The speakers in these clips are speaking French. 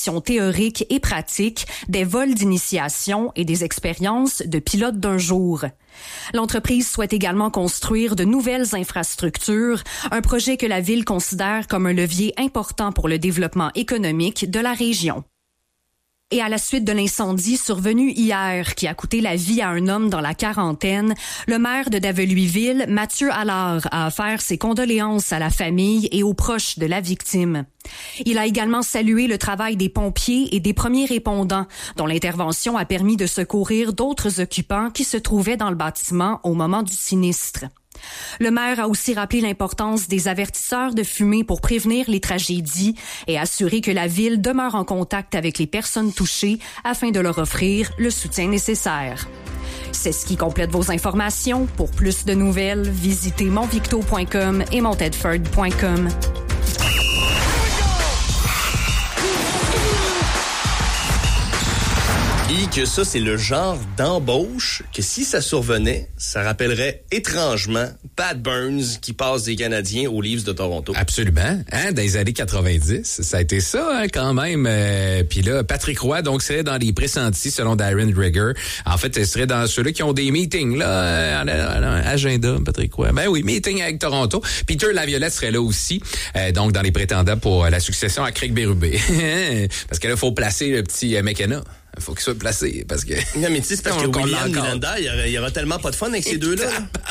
formations théoriques et pratiques, des vols d'initiation et des expériences de pilote d'un jour. L'entreprise souhaite également construire de nouvelles infrastructures, un projet que la ville considère comme un levier important pour le développement économique de la région. Et à la suite de l'incendie survenu hier qui a coûté la vie à un homme dans la quarantaine, le maire de Daveluisville, Mathieu Allard, a offert ses condoléances à la famille et aux proches de la victime. Il a également salué le travail des pompiers et des premiers répondants, dont l'intervention a permis de secourir d'autres occupants qui se trouvaient dans le bâtiment au moment du sinistre. Le maire a aussi rappelé l'importance des avertisseurs de fumée pour prévenir les tragédies et assurer que la ville demeure en contact avec les personnes touchées afin de leur offrir le soutien nécessaire. C'est ce qui complète vos informations. Pour plus de nouvelles, visitez montvicto.com et montedford.com. Et que ça, c'est le genre d'embauche que si ça survenait, ça rappellerait étrangement Pat Burns qui passe des Canadiens aux Leafs de Toronto. Absolument. Hein, dans les années 90, ça a été ça hein, quand même. Puis là, Patrick Roy, donc, serait dans les pressentis selon Darren Dreger. En fait, il serait dans ceux-là qui ont des meetings, là, agenda, Patrick Roy. Ben oui, meeting avec Toronto. Peter Laviolette serait là aussi, donc dans les prétendants pour la succession à Craig Berube. Parce que là, il faut placer le petit McKenna. Il faut qu'il soit placé, parce que... Non, mais tu sais, c'est parce que William Nylander, il y aura tellement pas de fun avec ces deux-là.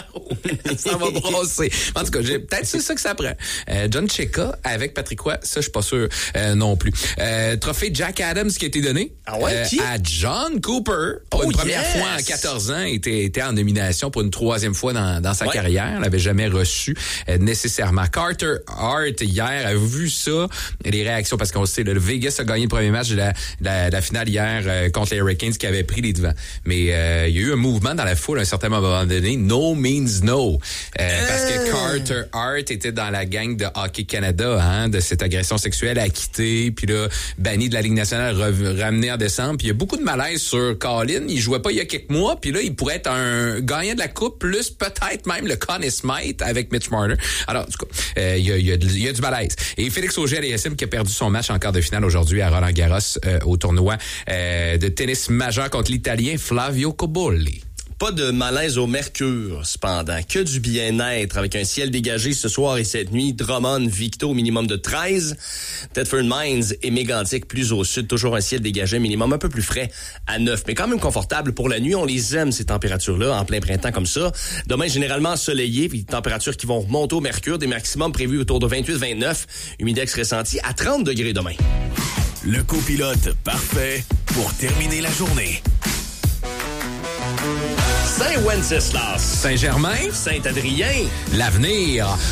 Ça va brosser. En tout cas, peut-être c'est ça que ça prend. John Cheka avec Patrick Roy, ça, je suis pas sûr non plus. Trophée Jack Adams qui a été donné qui? à John Cooper. Pour une première fois en 14 ans, était en nomination pour une troisième fois dans sa carrière. Il l'avait jamais reçu nécessairement. Carter Hart, hier, a vu ça, les réactions, parce qu'on sait, le Vegas a gagné le premier match de la finale hier contre les Hurricanes qui avaient pris les devants. Mais il y a eu un mouvement dans la foule à un certain moment donné. No means no. Parce que Carter Hart était dans la gang de Hockey Canada, hein, de cette agression sexuelle acquittée, puis là, banni de la Ligue nationale, ramené en décembre. Puis il y a beaucoup de malaise sur Colin. Il jouait pas il y a quelques mois, puis là, il pourrait être un gagnant de la Coupe, plus peut-être même le Conn Smythe avec Mitch Marner. Alors, en tout cas, il y a du malaise. Et Félix Auger-Aliassime qui a perdu son match en quart de finale aujourd'hui à Roland-Garros au tournoi de tennis majeur contre l'Italien Flavio Cobolli. Pas de malaise au mercure, cependant. Que du bien-être avec un ciel dégagé ce soir et cette nuit. Drummond, Victo, minimum de 13. Thetford Mines et Mégantic, plus au sud. Toujours un ciel dégagé, minimum un peu plus frais à 9. Mais quand même confortable pour la nuit. On les aime, ces températures-là, en plein printemps comme ça. Demain, généralement ensoleillé, puis des températures qui vont remonter au mercure. Des maximums prévus autour de 28-29. Humidex ressenti à 30 degrés demain. Le copilote parfait pour terminer la journée. Saint-Wenceslas, Saint-Germain, Saint-Adrien, l'avenir